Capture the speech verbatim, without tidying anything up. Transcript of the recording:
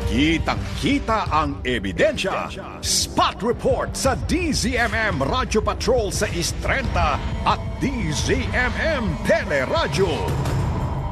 Kitang-kita ang ebidensya. Spot Report sa D Z M M Radio Patrol sa Istrenta at D Z M M Teleradyo.